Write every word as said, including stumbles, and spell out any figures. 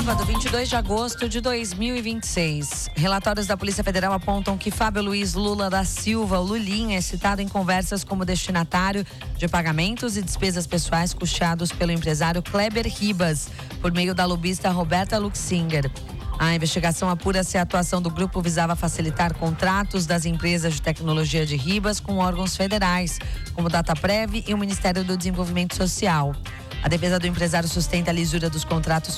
Sábado, vinte e dois de agosto de dois mil e vinte e seis. Relatórios da Polícia Federal apontam que Fábio Luiz Lula da Silva, o Lulinha, é citado em conversas como destinatário de pagamentos e despesas pessoais custeados pelo empresário Kleber Ribas, por meio da lobista Roberta Luxinger. A investigação apura se a atuação do grupo visava facilitar contratos das empresas de tecnologia de Ribas com órgãos federais, como Dataprev e o Ministério do Desenvolvimento Social. A defesa do empresário sustenta a lisura dos contratos